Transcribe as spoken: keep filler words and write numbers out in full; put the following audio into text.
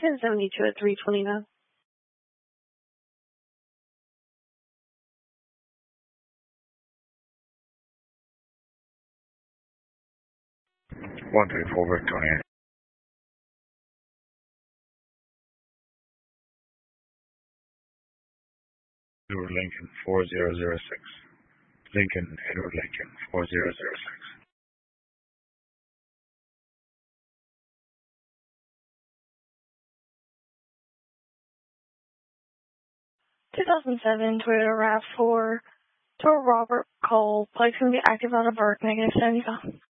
ten seventy-two at three twenty-nine. one three four Victoria. Edward Lincoln four zero zero six. Lincoln, Edward Lincoln four zero zero six. two thousand seven Toyota RAV four to Robert Cole. Please can be active out of work, negative seventy-five.